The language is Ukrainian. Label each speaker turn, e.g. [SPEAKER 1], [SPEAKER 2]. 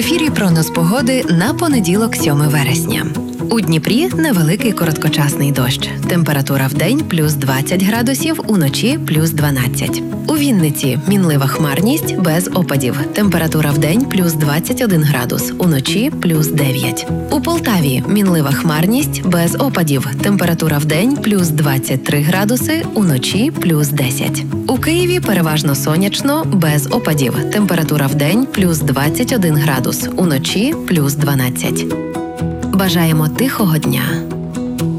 [SPEAKER 1] ефірі прогноз погоди на понеділок, 7 вересня. У Дніпрі невеликий короткочасний дощ. Температура вдень плюс 20 градусів, уночі плюс 12. У Вінниці мінлива хмарність без опадів. Температура вдень плюс 21 градус, уночі плюс 9. У Полтаві мінлива хмарність без опадів. Температура вдень плюс 23 градуси, уночі плюс 10. У Києві переважно сонячно, без опадів. Температура вдень плюс 21 градус, уночі плюс 12. Бажаємо тихого дня.